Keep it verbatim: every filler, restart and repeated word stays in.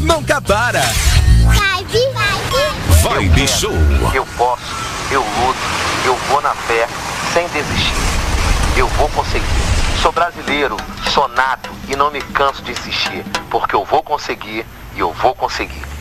nunca para. Vibe, vibe. Vibe Show. Eu posso, eu luto, eu vou na fé, sem desistir. Eu vou conseguir. Sou brasileiro, sou nato e não me canso de insistir, porque eu vou conseguir e eu vou conseguir.